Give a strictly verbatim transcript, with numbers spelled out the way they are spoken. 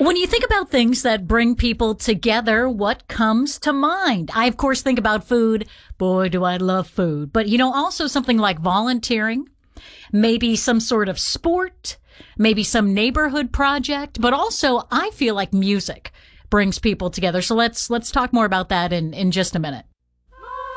When you think about things that bring people together, what comes to mind? I, of course, think about food. Boy, do I love food. But, you know, also something like volunteering, maybe some sort of sport, maybe some neighborhood project. But also, I feel like music brings people together. So let's let's talk more about that in, in just a minute.